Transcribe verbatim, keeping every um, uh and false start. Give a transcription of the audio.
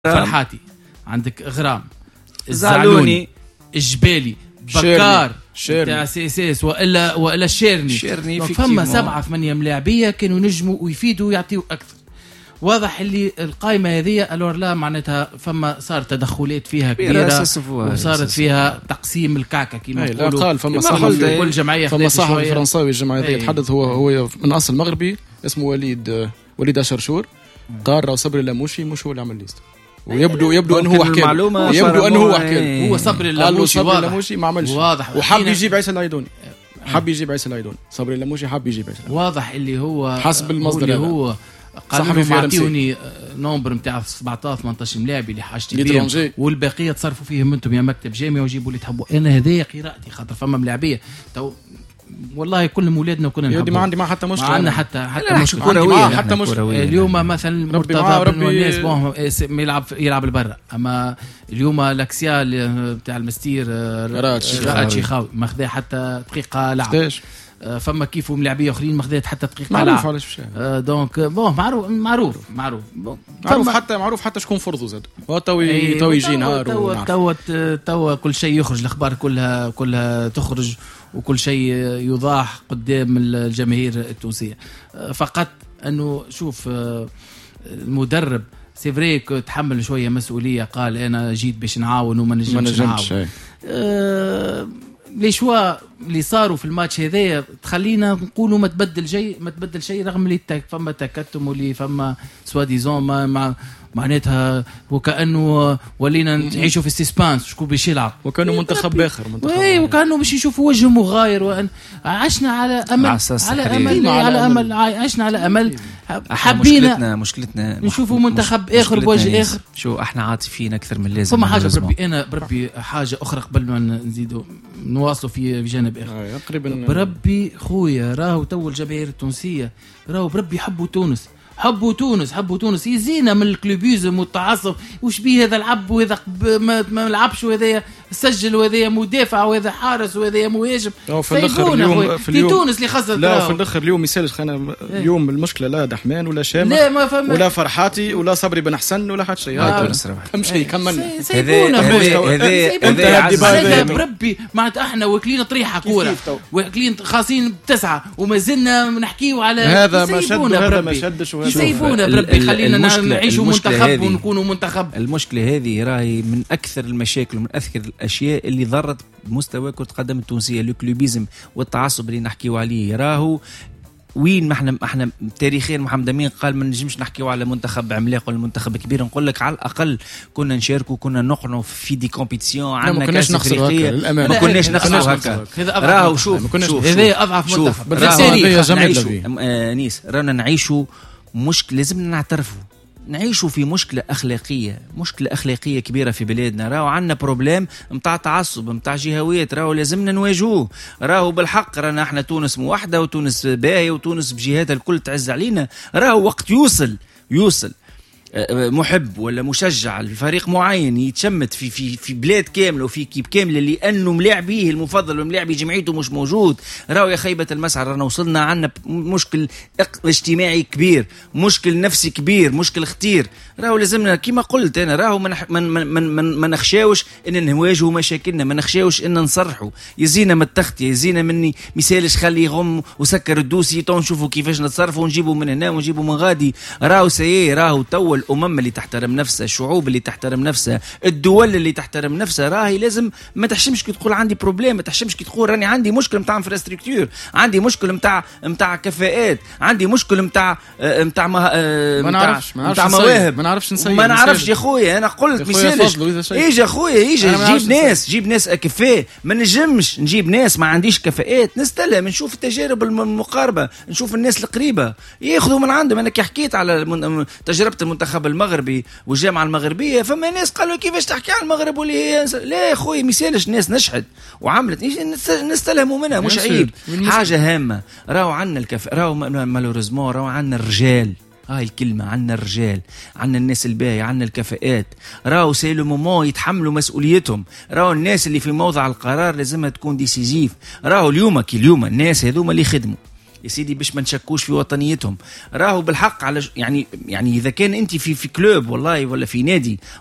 فرحاتي، عندك غرام، الزعلوني، الجبالي، بكار تاع سيساس والا والا الشيرني, شيرني فما سبعة ثمانية ملاعبية كانوا نجموا ويفيدوا ويعطيوا أكثر. واضح اللي القائمة هذه الور لا معناتها فما صار تدخلات فيها كبيرة وصارت فيها تقسيم الكعكة كما يقولوا. قال فما صحفي كل جمعية فما صحفي فرنساوي الجمعية هذه يتحدث هو هو من أصل مغربي اسمه وليد وليد أشرشور قال راهو صبري اللاموشي مش هو اللي عمل ليست ويبدو يبدو انه هو حكى يبدو انه هو حكى هو صبري اللاموشي واضح ما عملش واضح وحب يجيب عيسى العيدوني حب يجيب عيسى العيدوني صبري اللاموشي حب يجيب عيسى واضح اللي هو حسب المصدر اللي هو قالوا معطيوني نومبر نتاع سبعطاش ثمانطاش ملاعبي اللي حاجتي بهم والبقيه تصرفوا فيهم انتم يا مكتب جامعي وجيبوا اللي تحبوا. انا هذه قراءتي خاطر فما ملاعبيه تو والله كل مولادنا كنا نحبوا ما عندي ما حتى مشكله ما عندنا حتى حتى مشكله كرويه حتى مشكله اليوم مثلا مرتضى بن وناس بون يلعب يلعب لبرا اما اليوم لاكسيال بتاع المستير راتشي خاوي ما خذا حتى دقيقه لعب فما كيف ملاعبيه اخرين ما خذات حتى دقيقه معروف علاش دونك بون معروف معروف معروف معروف حتى معروف حتى شكون فرضوا زاد هو تو تو يجي نهار تو تو كل شيء يخرج الاخبار كلها كلها تخرج وكل شيء يضاح قدام الجماهير التونسيه. فقط انه شوف المدرب سي فري تحمل شويه مسؤوليه قال انا جيت باش نعاون وما نجمش نعاون. أه لي شوا اللي صاروا في الماتش هذايا تخلينا نقولوا ما تبدل شيء ما تبدل شيء رغم اللي فما تكتم واللي فما سوا ديزون مع معناتها وكأنه ولينا نعيشوا في السسبانس شكون باش يلعب وكانوا منتخب اخر منتخب اي وكانوا باش يشوفوا وجه مغاير وأن عشنا على امل على امل على امل عشنا على امل حبينا مشكلتنا مشكلتنا نشوفوا منتخب اخر بوجه اخر. شو احنا عاطفيين اكثر من اللازم. فما حاجه بربي انا بربي حاجه اخرى قبل ما نزيدوا نواصلوا في جانب اخر تقريبا بربي خويا راهو تو الجماهير التونسيه راهو بربي حبوا تونس حبوا تونس حبوا تونس يزينا من الكلوبيزم والتعصب وش بيه هذا العب وهذا ما, ما لعبش وهذا سجل وهذا مدافع وهذا حارس وهذا مهاجم في الاخر اليوم في اليوم تونس اللي خسرت لا في الاخر اليوم يسالش خلينا اليوم المشكله لا دحمان ولا شامخ ولا فرحاتي ولا صبري بن حسن ولا حتى شيء هاي امشي كملنا هذا هذا هذا بربي معنات احنا واكلين طريحه كوره واكلين خاصين بتسعه وما زلنا نحكيو على هذا ما شد وهذا ما شدش يسيبونا بربي خلينا نعيشوا منتخب ونكونوا منتخب. المشكله هذه راهي من اكثر المشاكل ومن اكثر الاشياء اللي ضرت بمستوى كره القدم التونسيه الكلوبيزم والتعصب اللي نحكيو عليه. راهو وين ما احنا احنا تاريخيا محمد امين قال ما نجمش نحكيو على منتخب عملاق ولا منتخب كبير. نقول لك على الاقل كنا نشاركوا كنا نقنوا في دي كومبيتيسيون عندنا كاس افريقيا ما كناش نخسروا هكا. راهو شوف هذا اضعف منتخب بالتاريخ. انيس رانا نعيشوا مشكله لازمنا نعترفوا نعيشوا في مشكلة أخلاقية مشكلة أخلاقية كبيرة في بلادنا. راهو عنا بروبليم متاع تعصب متاع جهويات راهو لازمنا نواجهوه. راهو بالحق رانا احنا تونس موحدة وتونس باهية وتونس بجهاتها الكل تعز علينا. راهو وقت يوصل يوصل محب ولا مشجع لفريق معين يتشمت في في في بلاد كامله وفي كيب كامله لانه ملاعبيه المفضل وملاعبي جمعيته مش موجود. راهو يا خيبه المسعى رانا وصلنا عنا مشكل اجتماعي كبير مشكل نفسي كبير مشكل خطير. راهو لازمنا كما قلت انا راهو من من من من ما نخشاوش ان نواجهوا مشاكلنا ما نخشاوش ان نصرحوا يزينا من التخت يزينا مني مثالش خلي يغم وسكر الدوسي تو نشوفوا كيفاش نتصرفوا ونجيبوا من هنا ونجيبوا من غادي. راهو سي راهو تو الأمم اللي تحترم نفسها الشعوب اللي تحترم نفسها الدول اللي تحترم نفسها راهي لازم ما تحشمش كي تقول عندي بروبليم ما تحشمش كي تقول راني عندي مشكل متاع انفراستركتور عندي مشكل متاع متاع كفاءات عندي مشكل متاع متاع متاع مواهب ما نعرفش نسير ما نعرفش يا خويا انا قلت مثالش يجي خويا يجي جيب ناس جيب ناس كفاء ما نجمش نجيب ناس ما عنديش كفاءات نستلهم نشوف التجارب المقاربة نشوف الناس القريبة ياخذوا من عندهم. انا كي حكيت على تجربة المنتخب المغربي والجامعة المغربية فما ناس قالوا كيفاش تحكي عن المغرب واللي لا يا خويا مثالش ناس نشهد وعملت نستلهموا منها مش عيب حاجة هامة. راهو عنا الكفاءة راهو مالوريزمون راهو عنا الرجال هاي الكلمة عنا الرجال عنا الناس الباهية عنا الكفاءات. راهو سيلو مومون يتحملوا مسؤوليتهم. راهو الناس اللي في موضع القرار لازمها تكون ديسيزيف. راهو اليوم كي اليوم الناس هذوما اللي خدموا يا سيدي باش ما نشكوش في وطنيتهم. راهو بالحق على يعني يعني اذا كان انت في في كلوب والله ولا في نادي